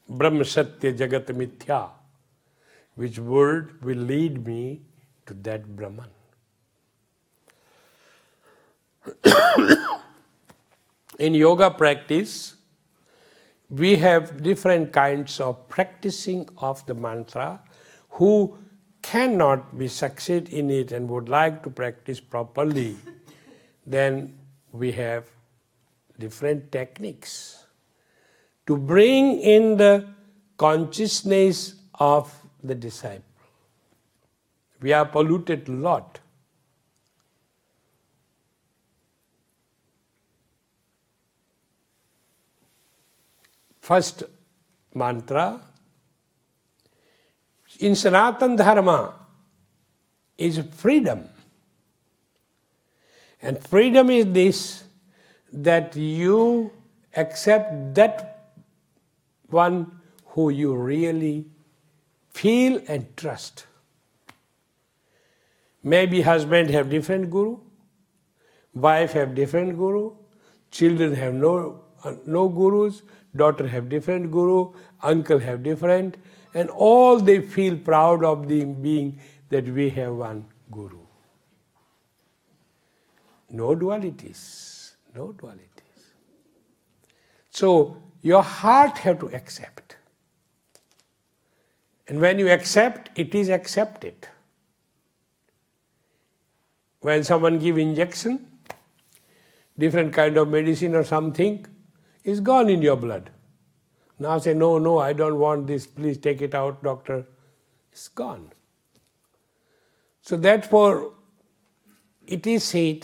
Brahma Satya Jagat Mithya. Which word will lead me to that Brahman? In yoga practice, we have different kinds of practicing of the mantra. Who cannot be succeed in it and would like to practice properly, then we have different techniques to bring in the consciousness of the disciple. We are polluted a lot. First mantra, in Sanatana Dharma, is freedom. And freedom is this, that you accept that one who you really feel and trust. Maybe husband have different guru, wife have different guru, children have no gurus, daughter have different guru, uncle have different, and all they feel proud of being that we have one guru. No dualities, no dualities. So your heart have to accept. And when you accept, it is accepted. When someone give injection, different kind of medicine or something, is gone in your blood. Now say, no, I don't want this, please take it out, doctor. It's gone. So therefore, it is said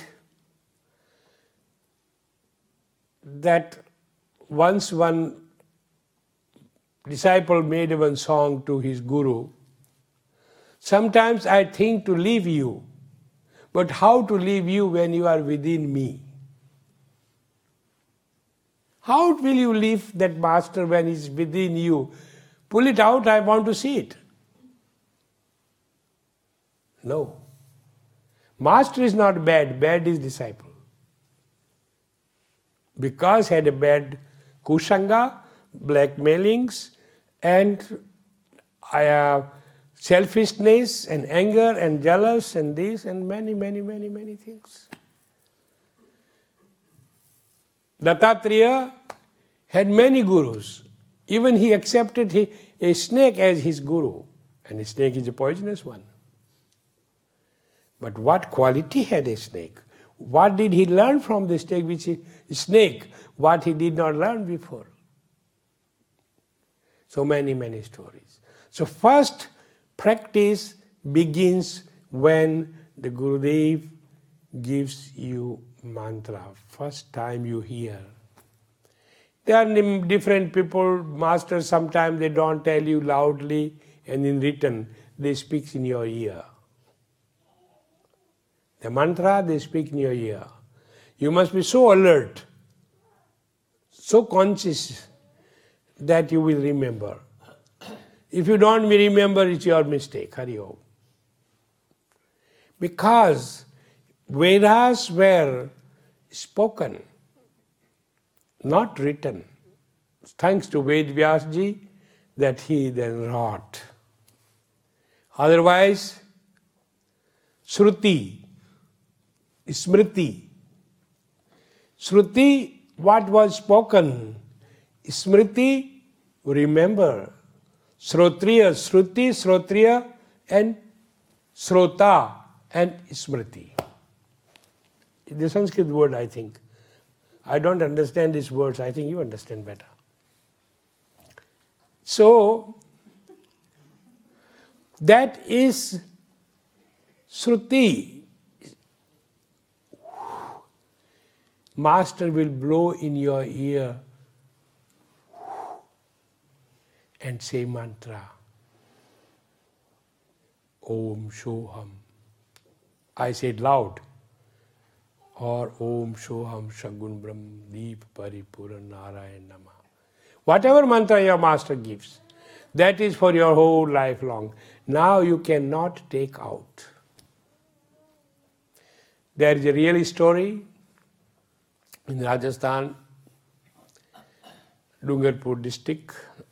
that once one disciple made one song to his guru, sometimes I think to leave you, but how to leave you when you are within me? How will you leave that master when he's within you? Pull it out, I want to see it. No. Master is not bad, bad is disciple. Because he had a bad kusanga, blackmailings, and selfishness and anger and jealous and this and many things. Dattatreya had many gurus. Even he accepted a snake as his guru. And a snake is a poisonous one. But what quality had a snake? What did he learn from the snake? What he did not learn before? So many stories. So first practice begins when the Gurudev gives you mantra. First time you hear. There are different people, masters, sometimes they don't tell you loudly and in written, they speak in your ear. The mantra, they speak in your ear. You must be so alert, so conscious that you will remember. If you don't remember, it's your mistake. Hari Om. Because Vedas were spoken, not written. Thanks to Ved Vyasji that he then wrote. Otherwise, Shruti, Smriti. Shruti, what was spoken. Smriti, remember. Shrotriya, Shruti, Shrotriya, and Shrota, and Smriti. The Sanskrit word, I think. I don't understand these words. I think you understand better. So, that is Shruti. Master will blow in your ear and say mantra. Om Shoham. I said loud. Or Om Shoham Shagun Brahm Deep Paripuran Narayan Nama. Whatever mantra your master gives, that is for your whole life long. Now you cannot take out. There is a real story in Rajasthan, Dungarpur district.